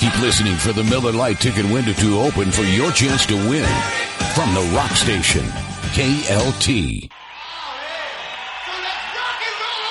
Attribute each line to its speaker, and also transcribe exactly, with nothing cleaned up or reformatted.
Speaker 1: Keep listening for the Miller Lite ticket window to open for your chance to win. From the rock station, K L T.
Speaker 2: So let's rock and roll